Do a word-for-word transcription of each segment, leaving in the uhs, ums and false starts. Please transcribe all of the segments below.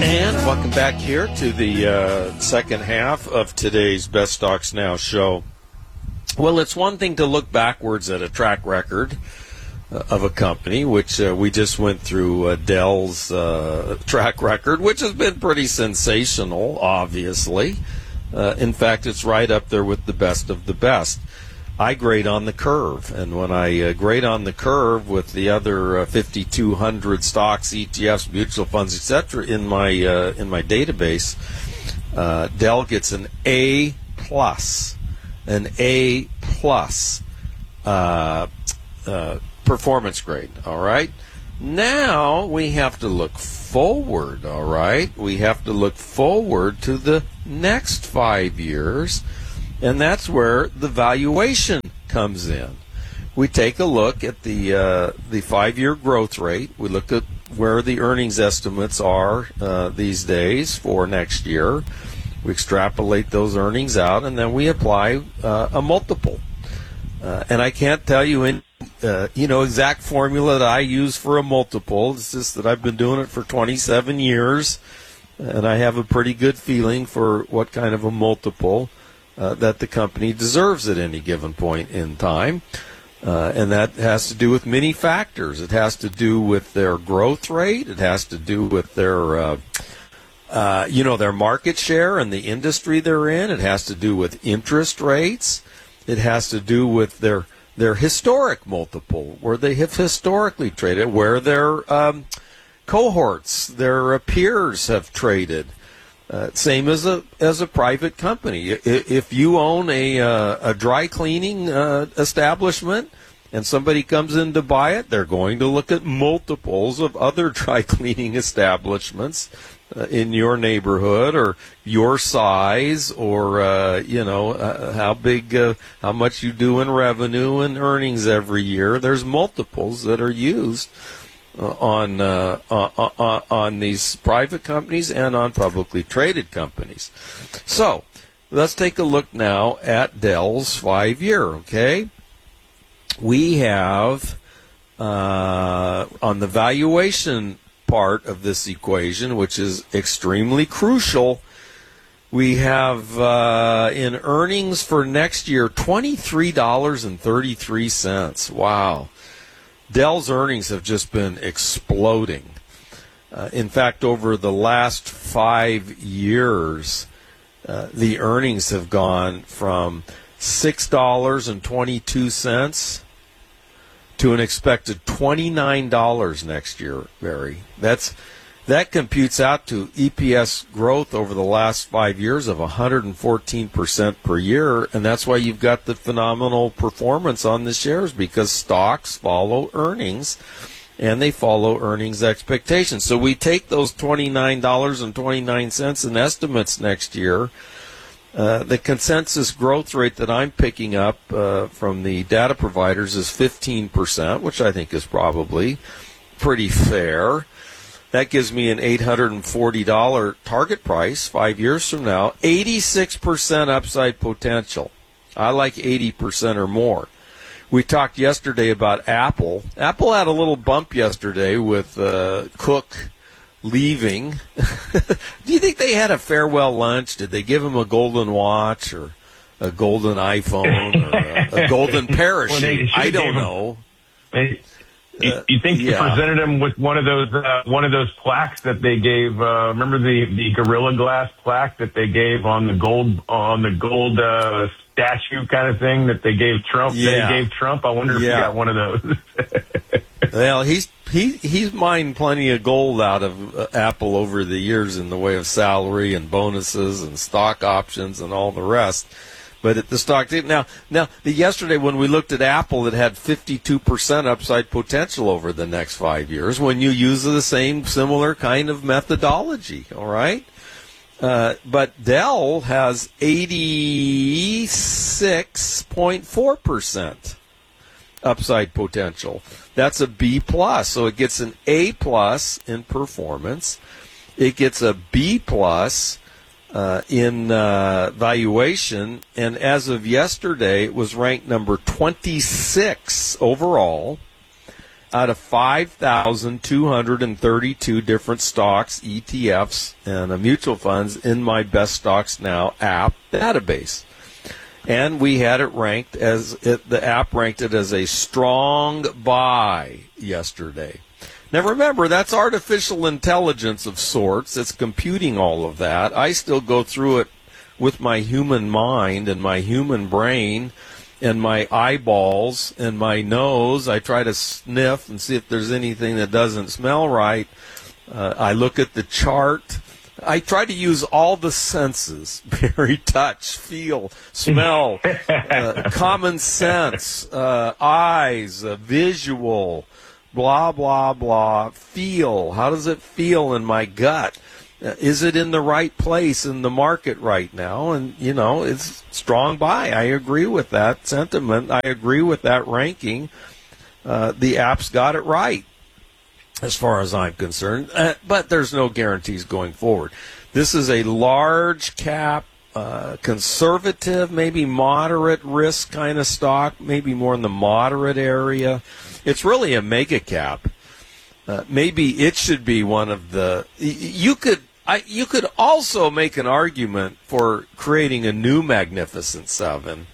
And welcome back here to the uh, second half of today's Best Stocks Now show. Well, it's one thing to look backwards at a track record uh, of a company, which uh, we just went through uh, Dell's uh, track record, which has been pretty sensational, obviously. Uh, in fact, it's right up there with the best of the best. I grade on the curve, and when I uh, grade on the curve with the other uh, fifty-two hundred stocks, E T Fs, mutual funds, et cetera in my uh, in my database, uh, Dell gets an A plus, an A plus uh, uh, performance grade. All right. Now we have to look forward. All right, we have to look forward to the next five years. And that's where the valuation comes in. We take a look at the uh, the five-year growth rate. We look at where the earnings estimates are uh, these days for next year. We extrapolate those earnings out, and then we apply uh, a multiple. Uh, and I can't tell you in uh, you know exact formula that I use for a multiple. It's just that I've been doing it for twenty-seven years, and I have a pretty good feeling for what kind of a multiple Uh, that the company deserves at any given point in time. Uh, and that has to do with many factors. It has to do with their growth rate. It has to do with their, uh, uh, you know, their market share and the industry they're in. It has to do with interest rates. It has to do with their their historic multiple, where they have historically traded, where their um, cohorts, their uh, peers have traded. Uh, same as a as a private company. If you own a uh, a dry cleaning uh, establishment and somebody comes in to buy it, they're going to look at multiples of other dry cleaning establishments uh, in your neighborhood, or your size, or uh, you know uh, how big, uh, how much you do in revenue and earnings every year. There's multiples that are used Uh, on uh, uh, uh, on these private companies and on publicly traded companies. So let's take a look now at Dell's five-year, okay? We have, uh, on the valuation part of this equation, which is extremely crucial, we have uh, in earnings for next year twenty-three dollars and thirty-three cents. Wow. Dell's earnings have just been exploding. Uh, in fact, over the last five years, uh, the earnings have gone from six dollars and twenty-two cents to an expected twenty-nine dollars next year, Barry. That's That computes out to E P S growth over the last five years of one hundred fourteen percent per year, and that's why you've got the phenomenal performance on the shares, because stocks follow earnings, and they follow earnings expectations. So we take those twenty-nine dollars and twenty-nine cents in estimates next year. Uh, the consensus growth rate that I'm picking up uh, from the data providers is fifteen percent, which I think is probably pretty fair. That gives me an eight hundred forty dollars target price five years from now, eighty-six percent upside potential. I like eighty percent or more. We talked yesterday about Apple. Apple had a little bump yesterday with uh, Cook leaving. Do you think they had a farewell lunch? Did they give him a golden watch or a golden iPhone or a, a golden parachute? Well, I don't know. They, You, you think uh, they yeah. presented him with one of those uh, one of those plaques that they gave? Uh, remember the, the Gorilla Glass plaque that they gave on the gold on the gold uh, statue kind of thing that they gave Trump? Yeah. They gave Trump. I wonder if yeah. he got one of those. Well, he's he he's mined plenty of gold out of uh, Apple over the years in the way of salary and bonuses and stock options and all the rest. But at the stock now, now the yesterday when we looked at Apple, it had fifty-two percent upside potential over the next five years when you use the same similar kind of methodology. All right, uh, but Dell has eighty-six point four percent upside potential. That's a B plus, so it gets an A plus in performance. It gets a B plus. Uh, in uh, valuation, and as of yesterday, it was ranked number twenty-six overall out of five thousand two hundred thirty-two different stocks, E T Fs, and uh, mutual funds in my Best Stocks Now app database. And we had it ranked as, it, the app ranked it as a strong buy yesterday. Now remember, that's artificial intelligence of sorts. It's computing all of that. I still go through it with my human mind and my human brain and my eyeballs and my nose. I try to sniff and see if there's anything that doesn't smell right. Uh, I look at the chart. I try to use all the senses, Barry, touch, feel, smell, uh, common sense, uh, eyes, uh, visual, blah, blah, blah, feel. How does it feel in my gut? Uh, is it in the right place in the market right now? And, you know, it's strong buy. I agree with that sentiment. I agree with that ranking. Uh, the app's got it right, as far as I'm concerned, uh, but there's no guarantees going forward. This is a large cap, uh, conservative, maybe moderate risk kind of stock, maybe more in the moderate area. It's really a mega cap. Uh, maybe it should be one of the. You could, I, you could also make an argument for creating a new Magnificent Seven.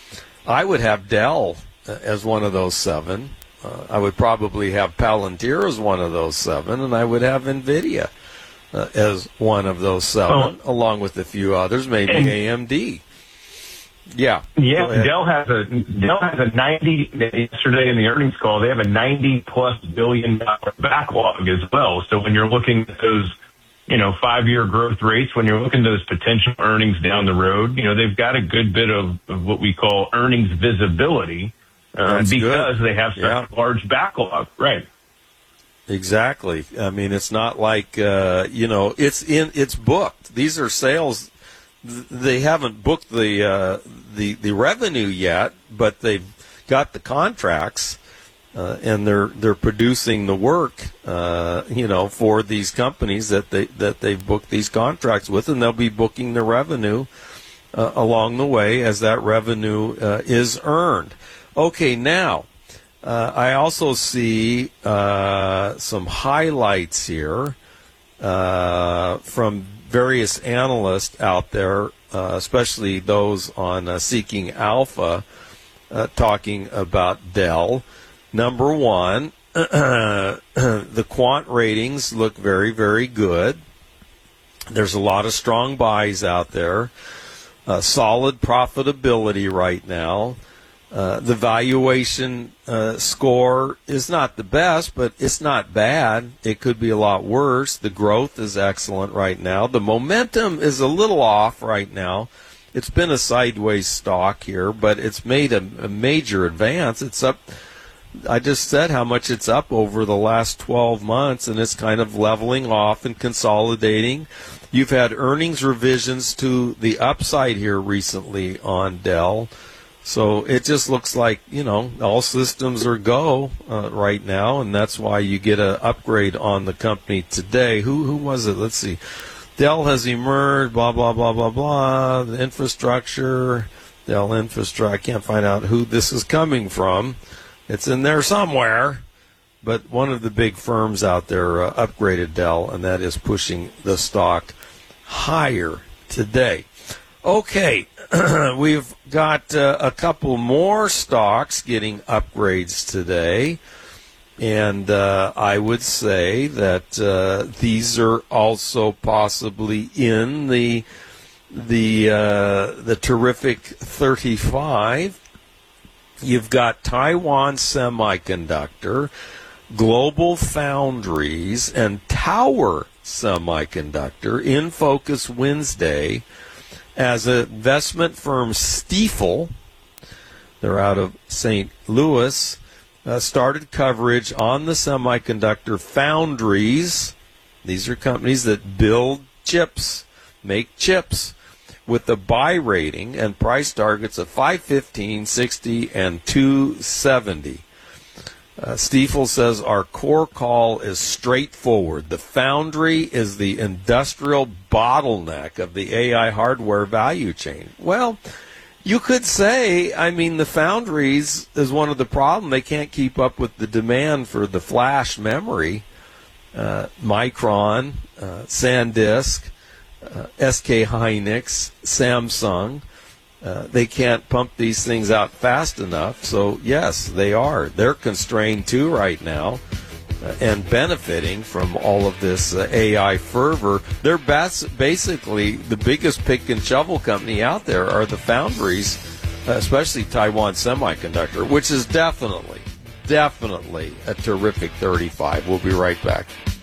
I would have Dell as one of those seven. Uh, I would probably have Palantir as one of those seven, and I would have NVIDIA uh, as one of those seven, oh. along with a few others, maybe and, A M D. Yeah. Yeah, Dell has a Dell has a ninety yesterday in the earnings call. They have a ninety plus billion dollar backlog as well. So when you're looking at those, you know, five year growth rates, when you're looking at those potential earnings down the road, you know, they've got a good bit of, of what we call earnings visibility. Uh, because good. They have such yeah. a large backlog, right? Exactly. I mean, it's not like uh, you know, it's in, it's booked. These are sales. They haven't booked the uh, the the revenue yet, but they've got the contracts, uh, and they're they're producing the work, uh, you know, for these companies that they that they've booked these contracts with, and they'll be booking the revenue uh, along the way as that revenue uh, is earned. Okay, now, uh, I also see uh, some highlights here uh, from various analysts out there, uh, especially those on uh, Seeking Alpha, uh, talking about Dell. Number one, the quant ratings look very, very good. There's a lot of strong buys out there. Uh, solid profitability right now. Uh, the valuation uh, score is not the best, but it's not bad. It could be a lot worse. The growth is excellent right now. The momentum is a little off right now. It's been a sideways stock here, but it's made a, a major advance. It's up. I just said how much it's up over the last twelve months, and it's kind of leveling off and consolidating. You've had earnings revisions to the upside here recently on Dell. So it just looks like, you know, all systems are go uh, right now, and that's why you get an upgrade on the company today. Who who was it? Let's see. Dell has emerged, blah, blah, blah, blah, blah. The infrastructure, Dell infrastructure. I can't find out who this is coming from. It's in there somewhere. But one of the big firms out there uh, upgraded Dell, and that is pushing the stock higher today. Okay. We've got uh, a couple more stocks getting upgrades today, and uh, I would say that uh, these are also possibly in the the uh, the terrific thirty-five. You've got Taiwan Semiconductor, Global Foundries, and Tower Semiconductor in focus Wednesday. As an investment firm, Stifel, they're out of Saint Louis, uh, started coverage on the semiconductor foundries. These are companies that build chips, make chips, with a buy rating and price targets of five fifteen, sixty, and two seventy. Uh, Stifel says our core call is straightforward. The foundry is the industrial bottleneck of the A I hardware value chain. Well, You could say, I mean, the foundries is one of the problems. They can't keep up with the demand for the flash memory. Uh, Micron, uh, SanDisk, uh, S K Hynix, Samsung. Uh, they can't pump these things out fast enough. So, yes, they are. They're constrained, too, right now, uh, and benefiting from all of this uh, A I fervor. They're bas- basically the biggest pick and shovel company out there are the foundries, uh, especially Taiwan Semiconductor, which is definitely, definitely a terrific thirty-five. We'll be right back.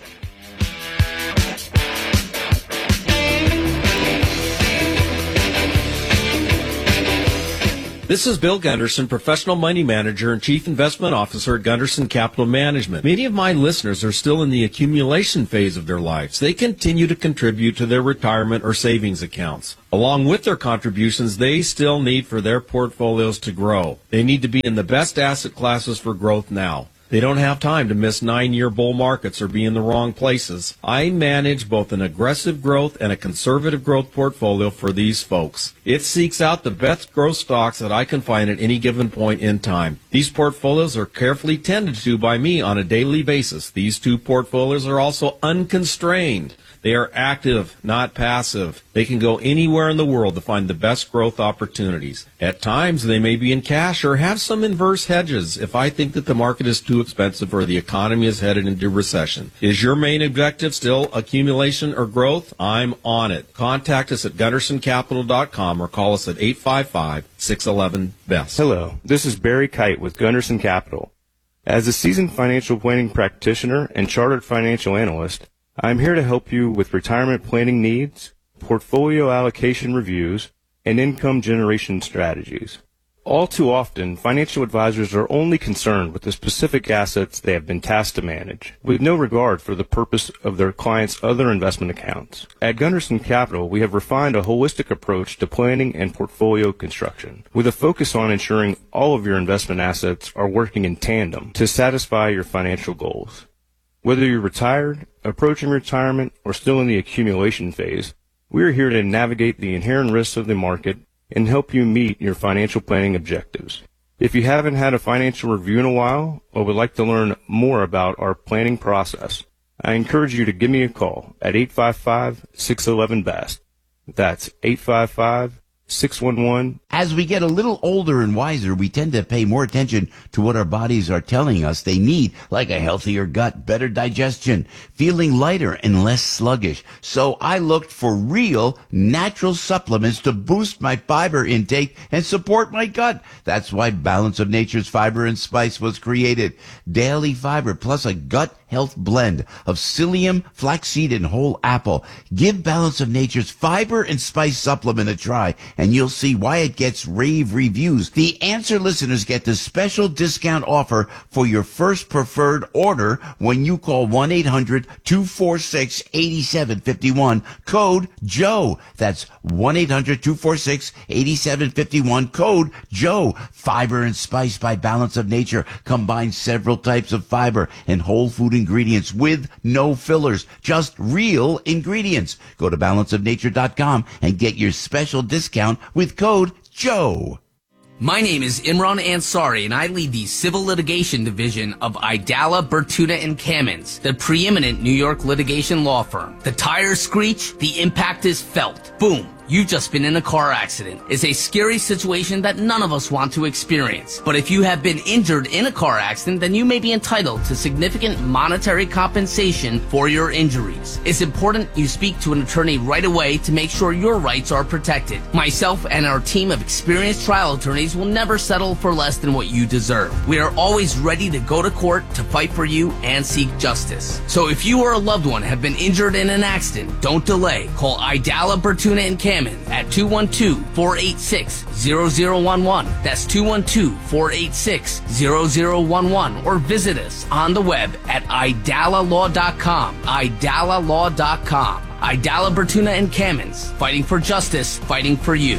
This is Bill Gunderson, Professional Money Manager and Chief Investment Officer at Gunderson Capital Management. Many of my listeners are still in the accumulation phase of their lives. They continue to contribute to their retirement or savings accounts. Along with their contributions, they still need for their portfolios to grow. They need to be in the best asset classes for growth now. They don't have time to miss nine-year bull markets or be in the wrong places. I manage both an aggressive growth and a conservative growth portfolio for these folks. It seeks out the best growth stocks that I can find at any given point in time. These portfolios are carefully tended to by me on a daily basis. These two portfolios are also unconstrained. They are active, not passive. They can go anywhere in the world to find the best growth opportunities. At times, they may be in cash or have some inverse hedges if I think that the market is too expensive or the economy is headed into recession. Is your main objective still accumulation or growth? I'm on it. Contact us at gunderson capital dot com or call us at eight five five, six one one, B E S. Hello, this is Barry Kite with Gunderson Capital. As a seasoned financial planning practitioner and chartered financial analyst, I'm here to help you with retirement planning needs, portfolio allocation reviews, and income generation strategies. All too often, financial advisors are only concerned with the specific assets they have been tasked to manage, with no regard for the purpose of their clients' other investment accounts. At Gunderson Capital, we have refined a holistic approach to planning and portfolio construction, with a focus on ensuring all of your investment assets are working in tandem to satisfy your financial goals. Whether you're retired, approaching retirement, or still in the accumulation phase, we are here to navigate the inherent risks of the market and help you meet your financial planning objectives. If you haven't had a financial review in a while or would like to learn more about our planning process, I encourage you to give me a call at eight five five, six one one, B E S T. That's eight five five, six one one. As we get a little older and wiser, we tend to pay more attention to what our bodies are telling us they need, like a healthier gut, better digestion, feeling lighter and less sluggish. So I looked for real natural supplements to boost my fiber intake and support my gut. That's why Balance of Nature's Fiber and Spice was created. Daily fiber plus a gut health blend of psyllium, flaxseed, and whole apple. Give Balance of Nature's Fiber and Spice supplement a try, and you'll see why it gets rave reviews. The Answer listeners get the special discount offer for your first preferred order when you call one eight hundred, two four six, eight seven five one, code Joe. That's one eight hundred, two four six, eight seven five one, code Joe. Fiber and Spice by Balance of Nature combines several types of fiber and whole food ingredients with no fillers, just real ingredients. Go to balance of nature dot com and get your special discount with code Joe. My name is Imran Ansari, and I lead the Civil Litigation Division of Idala, Bertuda, and Kamins, the preeminent New York litigation law firm. The tires screech, the impact is felt. Boom. You've just been in a car accident. It's a scary situation that none of us want to experience. But if you have been injured in a car accident, then you may be entitled to significant monetary compensation for your injuries. It's important you speak to an attorney right away to make sure your rights are protected. Myself and our team of experienced trial attorneys will never settle for less than what you deserve. We are always ready to go to court to fight for you and seek justice. So if you or a loved one have been injured in an accident, don't delay. Call Idala, Bertuna, and Kamins at two one two, four eight six, zero zero one one. That's two one two, four eight six, zero zero one one. Or visit us on the web at idala law dot com. idala law dot com. Idala, Bertuna, and Kamins. Fighting for justice, fighting for you.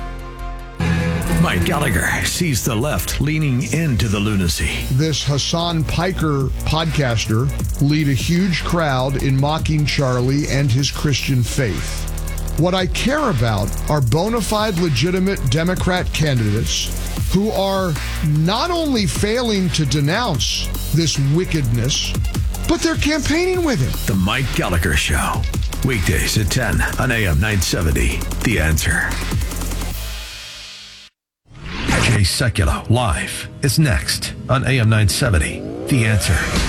Mike Gallagher sees the left leaning into the lunacy. This Hassan Piker podcaster lead a huge crowd in mocking Charlie and his Christian faith. What I care about are bona fide, legitimate Democrat candidates who are not only failing to denounce this wickedness, but they're campaigning with it. The Mike Gallagher Show. Weekdays at ten on A M nine seventy. The Answer. Jay Sekulow live is next on A M nine seventy. The Answer.